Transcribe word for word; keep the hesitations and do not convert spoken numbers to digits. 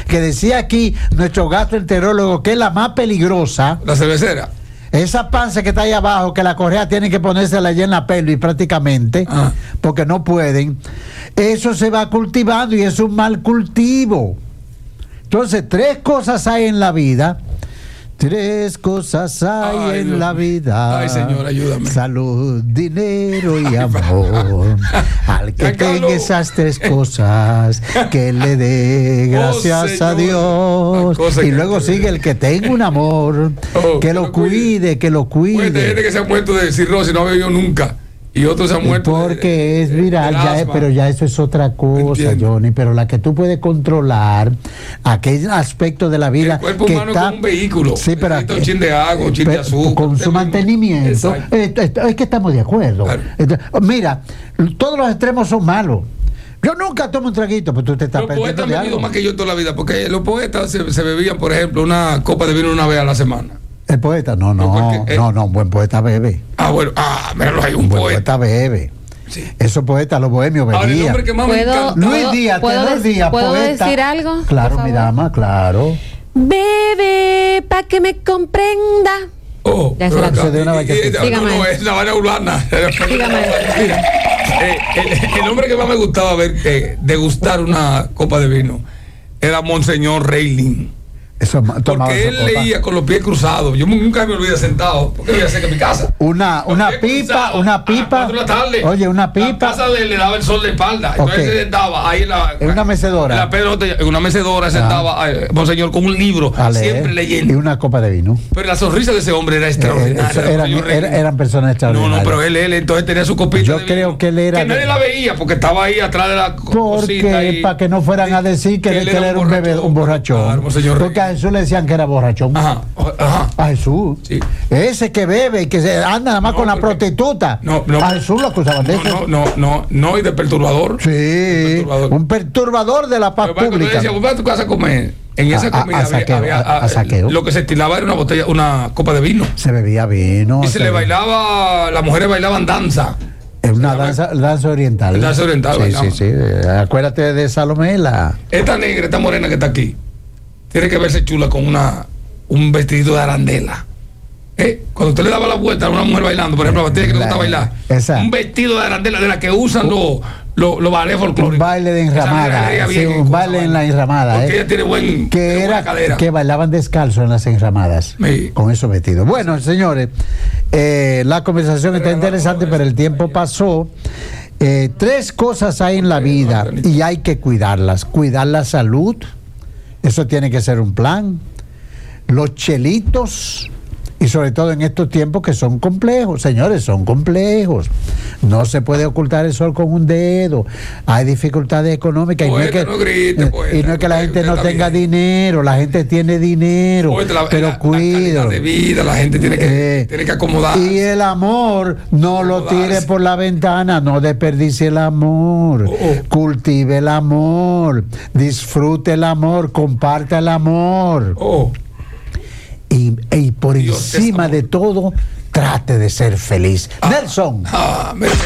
que decía aquí nuestro gastroenterólogo que es la más peligrosa. La cervecera. Esa panza que está ahí abajo, que la correa tienen que ponérsela allá en la pelvis prácticamente, ah. porque no pueden. Eso se va cultivando y es un mal cultivo. Entonces, tres cosas hay en la vida. Tres cosas hay Ay, en Dios la vida. Ay, Señor, ayúdame. Salud, dinero y amor. Al que tenga esas tres cosas, que le dé gracias oh, a Dios. Y luego sigue el que tenga un amor, oh, que lo cuide, cuide, que lo cuide. Pues gente que se ha muerto de cirrosis, no ha bebido nunca. Y otros se han muerto. Porque de, es viral, ya es, pero ya eso es otra cosa, Entiendo. Johnny. Pero la que tú puedes controlar, aquel aspecto de la vida. El cuerpo que humano está, es como un vehículo. Sí, pero un chin de agua, un chin de azúcar. Con su mantenimiento. Eh, es que estamos de acuerdo. Claro. Mira, todos los extremos son malos. Yo nunca tomo un traguito, pero tú te estás perdiendo. Los poetas han bebido más que yo toda la vida, porque los poetas se, se bebían, por ejemplo, una copa de vino una vez a la semana. El poeta, no, no, no, porque, eh, no, no, un buen poeta bebe. Ah, bueno, ah, míralo, hay un, un poeta. Buen poeta bebe. Sí. Esos poetas, los bohemios bebían. ¿Puedo, Luis Díaz, ¿puedo, Tenor Díaz, ¿puedo poeta. decir algo? Claro, mi dama, claro. Bebe pa' que me comprenda. Oh, ya se la de una y, y, no, no, es la vaina urbana. Dígame. eh, el, el hombre que más me gustaba ver eh, degustar una copa de vino era Monseñor Reilín. Eso, porque él copa. leía con los pies cruzados. Yo nunca me olvidé sentado, porque voy a hacer que mi casa. Una, una pipa, cruzados, una pipa. A las cuatro de la tarde. Oye, una pipa. La casa de él le daba el sol de espalda. Okay. Entonces se sentaba ahí en la. En una mecedora. En, la Pedro, en una mecedora sentaba, ay, monseñor, con un libro, siempre leyendo. Y una copa de vino. Pero la sonrisa de ese hombre era extraordinaria. Eh, eran, eran, eran personas extraordinarias. No, no, pero él, él entonces tenía su copita. Yo de creo vino, que él era. Que nadie la veía porque estaba ahí atrás de la porque para que no fueran a decir que, que él, él era un, bebé, un borrachón. Claro, porque a Jesús le decían que era borrachón. Ajá, ajá. A Jesús. Sí. Ese que bebe y que se anda nada más no, con la prostituta. No, no. A Jesús lo acusaban de no, eso. No, no, no, no, y de perturbador. Sí. perturbador. Un perturbador de la paz pero pública. Decía, voy a tu casa a comer. En esa a, comida a, a saqueo, había, había, a, a saqueo. Lo que se estilaba era una botella, una copa de vino. Se bebía vino. Y se, se le bailaba, las mujeres bailaban danza. Es una danza, danza oriental. Danza oriental. Sí, bailaba. sí, sí. Acuérdate de Salomé. La... Esta negra, esta morena que está aquí, tiene que verse chula con una un vestidito de arandela. ¿Eh? Cuando usted le daba la vuelta a una mujer bailando, por ejemplo, a usted que le gusta bailar, esa. un vestido de arandela de la que usan los los lo ballets folclóricos. Un baile de enramada. Sí, un baile en la enramada. Porque ¿eh? ella tiene buen. Que tiene era cadera. Que bailaban descalzo en las enramadas. Sí. Con esos vestidos. Bueno, señores, eh, la conversación está interesante, pero el tiempo pasó. Eh, tres cosas hay en la vida y hay que cuidarlas. Cuidar la salud. Eso tiene que ser un plan. Los chelitos, y sobre todo en estos tiempos que son complejos, señores, son complejos. No se puede ocultar el sol con un dedo. Hay dificultades económicas. Poeta, y no es que, no grite, poeta, y no es que la gente no tenga bien. dinero, la gente tiene dinero, poeta, la, pero cuida. La de vida, la gente tiene que, eh, tiene que acomodar. Y el amor, no lo tire por la ventana, no desperdicie el amor. Oh, oh. Cultive el amor, disfrute el amor, comparta el amor. Oh. Y, y por Dios encima de todo, trate de ser feliz. Ah, Nelson. Ah,